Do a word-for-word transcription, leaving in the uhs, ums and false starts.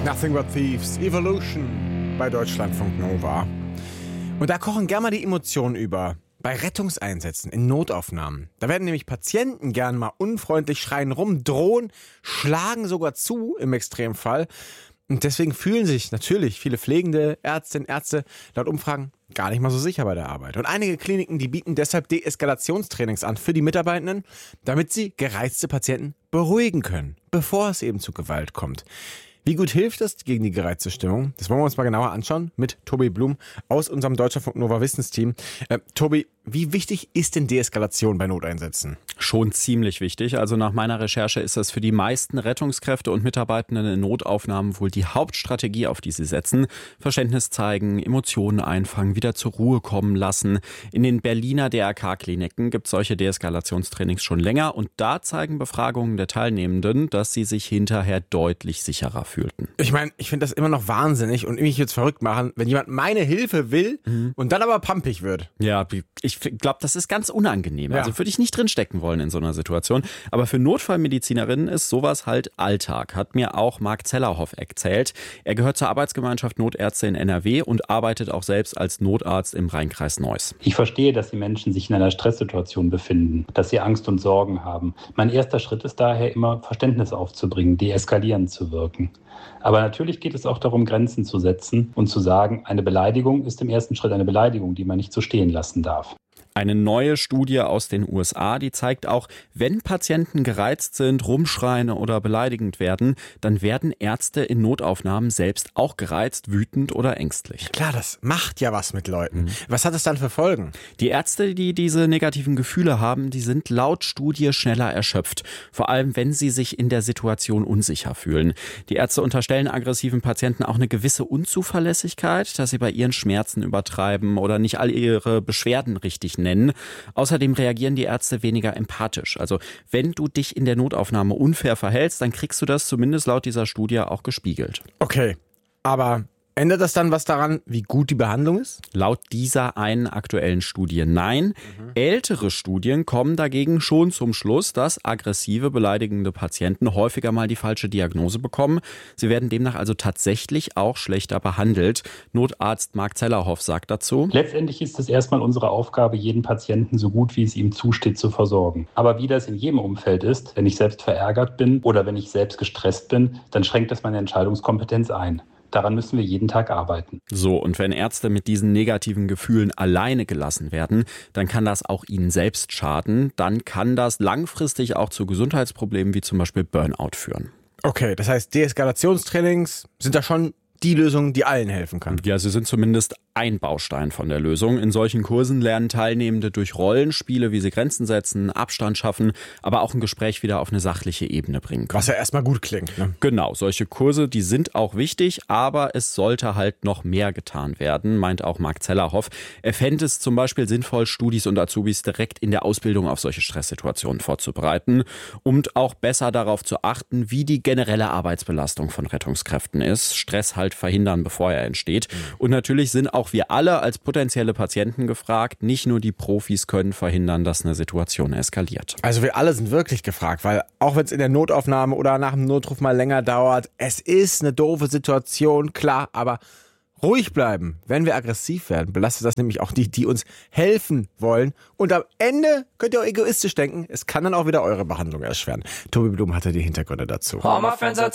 Nothing But Thieves, Evolution bei Deutschlandfunk Nova. Und da kochen gerne mal die Emotionen über. Bei Rettungseinsätzen, in Notaufnahmen. Da werden nämlich Patienten gern mal unfreundlich schreien rum, drohen, schlagen sogar zu im Extremfall. Und deswegen fühlen sich natürlich viele Pflegende, Ärztinnen, Ärzte laut Umfragen gar nicht mal so sicher bei der Arbeit. Und einige Kliniken, die bieten deshalb Deeskalationstrainings an für die Mitarbeitenden, damit sie gereizte Patienten beruhigen können, bevor es eben zu Gewalt kommt. Wie gut hilft das gegen die gereizte Stimmung? Das wollen wir uns mal genauer anschauen mit Tobi Blum aus unserem Deutschlandfunk Nova Wissensteam. Äh, Tobi, wie wichtig ist denn Deeskalation bei Noteinsätzen? Schon ziemlich wichtig. Also nach meiner Recherche ist das für die meisten Rettungskräfte und Mitarbeitenden in Notaufnahmen wohl die Hauptstrategie, auf die sie setzen. Verständnis zeigen, Emotionen einfangen, wieder zur Ruhe kommen lassen. In den Berliner D R K-Kliniken gibt es solche Deeskalationstrainings schon länger. Und da zeigen Befragungen der Teilnehmenden, dass sie sich hinterher deutlich sicherer fühlten. Ich meine, ich finde das immer noch wahnsinnig und mich jetzt verrückt machen, wenn jemand meine Hilfe will mhm. und dann aber pampig wird. Ja, ich glaube, das ist ganz unangenehm. Ja. Also würde ich nicht drinstecken wollen in so einer Situation. Aber für Notfallmedizinerinnen ist sowas halt Alltag, hat mir auch Marc Zellerhoff erzählt. Er gehört zur Arbeitsgemeinschaft Notärzte in N R W und arbeitet auch selbst als Notarzt im Rheinkreis Neuss. Ich verstehe, dass die Menschen sich in einer Stresssituation befinden, dass sie Angst und Sorgen haben. Mein erster Schritt ist daher immer, Verständnis aufzubringen, deeskalierend zu wirken. Aber natürlich geht es auch darum, Grenzen zu setzen und zu sagen, eine Beleidigung ist im ersten Schritt eine Beleidigung, die man nicht so stehen lassen darf. Eine neue Studie aus den U S A, die zeigt auch, wenn Patienten gereizt sind, rumschreien oder beleidigend werden, dann werden Ärzte in Notaufnahmen selbst auch gereizt, wütend oder ängstlich. Klar, das macht ja was mit Leuten. Mhm. Was hat es dann für Folgen? Die Ärzte, die diese negativen Gefühle haben, die sind laut Studie schneller erschöpft. Vor allem, wenn sie sich in der Situation unsicher fühlen. Die Ärzte unterstellen aggressiven Patienten auch eine gewisse Unzuverlässigkeit, dass sie bei ihren Schmerzen übertreiben oder nicht all ihre Beschwerden richtig nennen. Nennen. Außerdem reagieren die Ärzte weniger empathisch. Also wenn du dich in der Notaufnahme unfair verhältst, dann kriegst du das zumindest laut dieser Studie auch gespiegelt. Okay, aber ändert das dann was daran, wie gut die Behandlung ist? Laut dieser einen aktuellen Studie nein. Mhm. Ältere Studien kommen dagegen schon zum Schluss, dass aggressive, beleidigende Patienten häufiger mal die falsche Diagnose bekommen. Sie werden demnach also tatsächlich auch schlechter behandelt. Notarzt Marc Zellerhoff sagt dazu: Letztendlich ist es erstmal unsere Aufgabe, jeden Patienten so gut wie es ihm zusteht zu versorgen. Aber wie das in jedem Umfeld ist, wenn ich selbst verärgert bin oder wenn ich selbst gestresst bin, dann schränkt das meine Entscheidungskompetenz ein. Daran müssen wir jeden Tag arbeiten. So, und wenn Ärzte mit diesen negativen Gefühlen alleine gelassen werden, dann kann das auch ihnen selbst schaden. Dann kann das langfristig auch zu Gesundheitsproblemen wie zum Beispiel Burnout führen. Okay, das heißt, Deeskalationstrainings sind da schon die Lösung, die allen helfen kann. Ja, sie sind zumindest ein Baustein von der Lösung. In solchen Kursen lernen Teilnehmende durch Rollenspiele, wie sie Grenzen setzen, Abstand schaffen, aber auch ein Gespräch wieder auf eine sachliche Ebene bringen können. Was ja erstmal gut klingt, ne? Genau, solche Kurse, die sind auch wichtig, aber es sollte halt noch mehr getan werden, meint auch Marc Zellerhoff. Er fände es zum Beispiel sinnvoll, Studis und Azubis direkt in der Ausbildung auf solche Stresssituationen vorzubereiten und auch besser darauf zu achten, wie die generelle Arbeitsbelastung von Rettungskräften ist. Stress halt verhindern, bevor er entsteht. Und natürlich sind auch wir alle als potenzielle Patienten gefragt. Nicht nur die Profis können verhindern, dass eine Situation eskaliert. Also wir alle sind wirklich gefragt, weil auch wenn es in der Notaufnahme oder nach dem Notruf mal länger dauert, es ist eine doofe Situation, klar, aber ruhig bleiben. Wenn wir aggressiv werden, belastet das nämlich auch die, die uns helfen wollen. Und am Ende könnt ihr auch egoistisch denken, es kann dann auch wieder eure Behandlung erschweren. Tobi Blum hatte die Hintergründe dazu. All my friends are